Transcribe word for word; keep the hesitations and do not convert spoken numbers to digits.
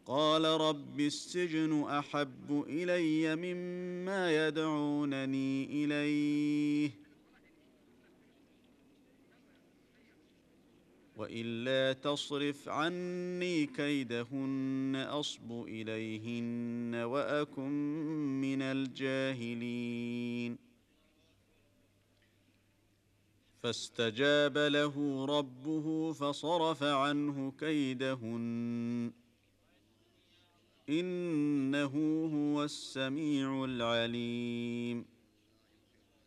قال رب السجن احب الي مما يدعونني اليه والا تصرف عني كيدهن اصب اليهن واكن من الجاهلين فاستجاب له ربه فصرف عنه كيدهن انه هو السميع العليم